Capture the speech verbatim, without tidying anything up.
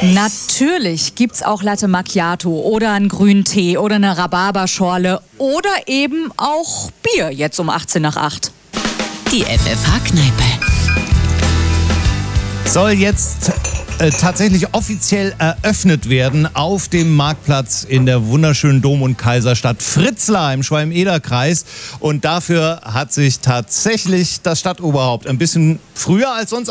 Natürlich gibt's auch Latte Macchiato oder einen grünen Tee oder eine Rhabarberschorle oder eben auch Bier jetzt um achtzehn nach acht. Die F F H-Kneipe soll jetzt äh, tatsächlich offiziell eröffnet werden auf dem Marktplatz in der wunderschönen Dom- und Kaiserstadt Fritzlar im Schwalm-Eder-Kreis. Und dafür hat sich tatsächlich das Stadtoberhaupt ein bisschen früher als sonst